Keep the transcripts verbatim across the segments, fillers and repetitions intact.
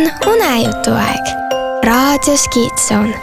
unejutuaeg raadios Kiitsoon.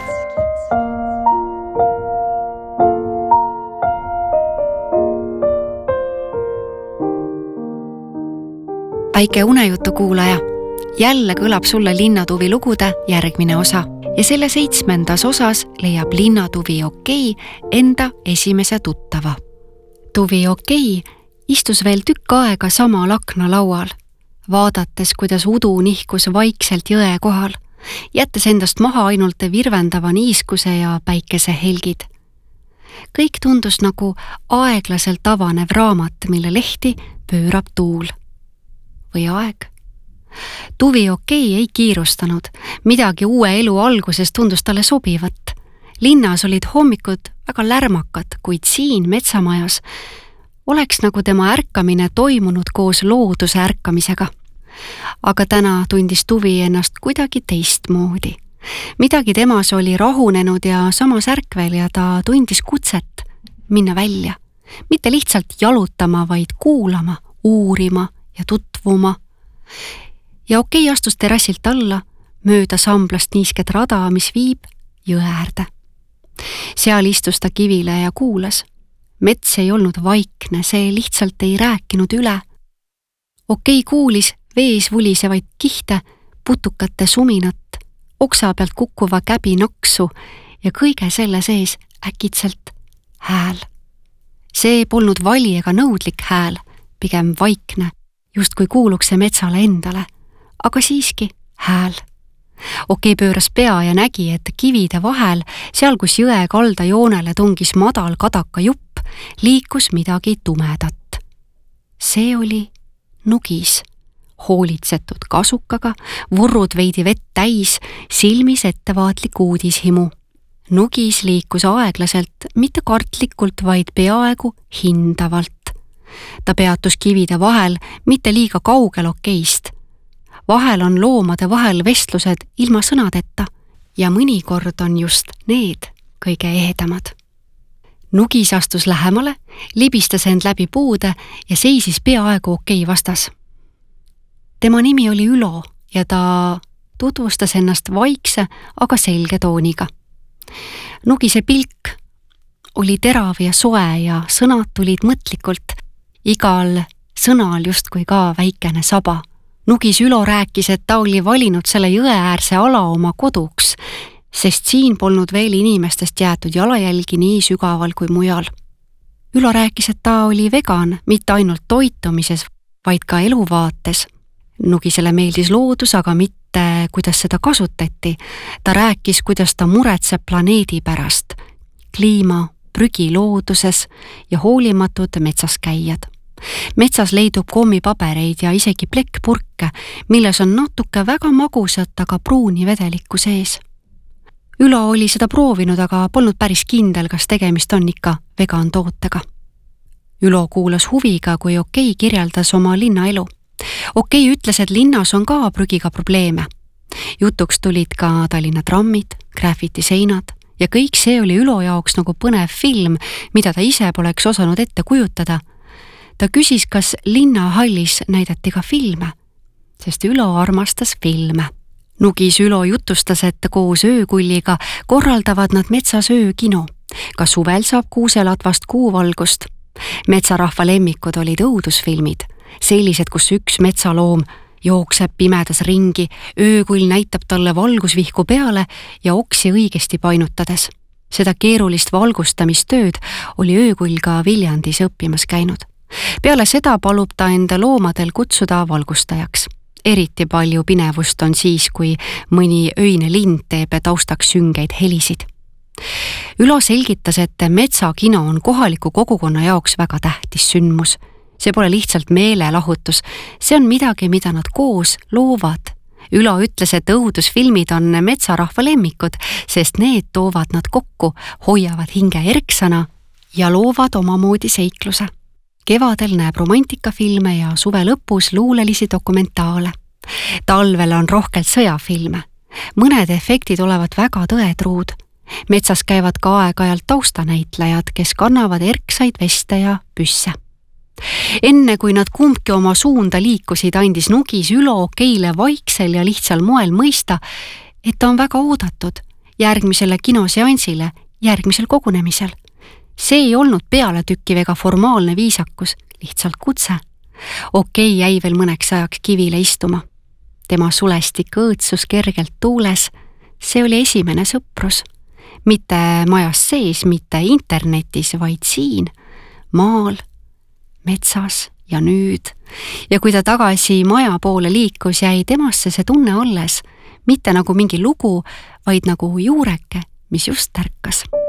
Väike unejutu kuulaja, jälle kõlab sulle Linnatuvi lugude järgmine osa ja selle seitsmendas osas leiab Linnatuvi Okei enda esimese tuttava. Tuvi Okei istus veel tükk aega samal aknalaual, vaadates, kuidas udu nihkus vaikselt jõe kohal, jättes endast maha ainult virvendava niiskuse ja päikese helgid. Kõik tundus nagu aeglaselt avanev raamat, mille lehti pöörab tuul. Või aeg. Tuvi Okei ei kiirustanud, midagi uue elu alguses tundus talle sobivat. Linnas olid hommikud väga lärmakad, kuid siin metsamajas oleks nagu tema ärkamine toimunud koos looduse ärkamisega. Aga täna tundis Tuvi ennast kuidagi teistmoodi. Midagi temas oli rahunenud ja samas ärkvel ja ta tundis kutset minna välja. Mitte lihtsalt jalutama, vaid kuulama, uurima ja tutvuma. Ja Okei astus terrassilt alla, mööda samblast niisket rada, mis viib jõe äärde. Seal istus ta kivile ja kuulas. Mets ei olnud vaikne, see lihtsalt ei rääkinud üle. Okei kuulis vees vulisevaid kihte, putukate suminat, oksa pealt kukkuva käbi naksu ja kõige selle sees äkitselt hääl. See polnud vali ega nõudlik hääl, pigem vaikne, just kui kuuluks see metsale endale, aga siiski hääl. Okei pööras pea ja nägi, et kivide vahel, seal kus jõe kalda joonele tungis madal kadaka jupp, liikus midagi tumedat. See oli nugis, hoolitsetud kasukaga, vurrud veidi vett täis, silmis ettevaatlik uudishimu. Nugis liikus aeglaselt, mitte kartlikult, vaid peaaegu hindavalt. Ta peatus kivide vahel, mitte liiga kaugel Okeist. Vahel on loomade vahel vestlused ilma sõnadeta ja mõnikord on just need kõige ehedamad. Nugis astus lähemale, libistas end läbi puude ja seisis peaaegu Okei vastas. Tema nimi oli Ülo ja ta tutvustas ennast vaikse, aga selge tooniga. Nugise pilk oli terav ja soe ja sõnad tulid mõtlikult, igal sõnal justkui ka väikene saba. Nugis Ülo rääkis, et ta oli valinud selle jõeäärse ala oma koduks, sest siin polnud veel inimestest jäetud jalajälgi nii sügaval kui mujal. Ülo rääkis, et ta oli vegan, mitte ainult toitumises, vaid ka eluvaates. Nugisele meeldis loodus, aga mitte, kuidas seda kasutati. Ta rääkis, kuidas ta muretseb planeedi pärast, kliima, prügi looduses ja hoolimatud metsas käijad. Metsas leidub kommipabereid ja isegi plekkpurke, milles on natuke väga magusat, aga pruuni vedelikku sees. Ülo oli seda proovinud, aga polnud päris kindel, kas tegemist on ikka vegan tootega. Ülo kuulas huviga, kui Okei kirjeldas oma linnaelu. Okei ütles, et linnas on ka prügiga probleeme. Jutuks tulid ka Tallinna trammid, graffiti seinad ja kõik see oli Ülo jaoks nagu põnev film, mida ta ise poleks osanud ette kujutada. Ta küsis, kas linnahallis näidati ka filme, sest Ülo armastas filme. Nugis Ülo jutustas, et koos öökulliga korraldavad nad metsas öökino. Ka suvel saab kuuselatvast kuuvalgust. Metsarahva lemmikud olid õudusfilmid, sellised, kus üks metsaloom jookseb pimedas ringi, öökull näitab talle valgusvihku peale ja oksi õigesti painutades. Seda keerulist valgustamistööd oli öökull ka Viljandis õppimas käinud. Peale seda palub ta enda loomadel kutsuda valgustajaks. Eriti palju pinevust on siis, kui mõni öine lind teeb taustaks süngeid helisid. Ülo selgitas, et metsakino on kohaliku kogukonna jaoks väga tähtis sündmus. See pole lihtsalt meelelahutus, see on midagi, mida nad koos loovad. Ülo ütles, et õudusfilmid on metsarahva lemmikud, sest need toovad nad kokku, hoiavad hinge erksana ja loovad omamoodi seikluse. Kevadel näeb romantikafilme ja suve lõpus luulelisi dokumentaale. Talvel on rohkelt sõjafilme. Mõned efektid olevat väga tõetruud. Metsas käivad ka aeg-ajalt taustanäitlejad, kes kannavad erksaid veste ja püsse. Enne kui nad kumbki oma suunda liikusid, andis Nugis Ülo Okeile vaiksel ja lihtsal moel mõista, et ta on väga oodatud järgmisele kinoseansile, järgmisel kogunemisel. See ei olnud pealetükkiv ega formaalne viisakus, lihtsalt kutse. Okei jäi veel mõneks ajaks kivile istuma. Tema sulestik õõtsus kergelt tuules. See oli esimene sõprus. Mitte majas sees, mitte internetis, vaid siin, maal, metsas ja nüüd. Ja kui ta tagasi maja poole liikus, jäi temasse see tunne alles, mitte nagu mingi lugu, vaid nagu juureke, mis just tärkas.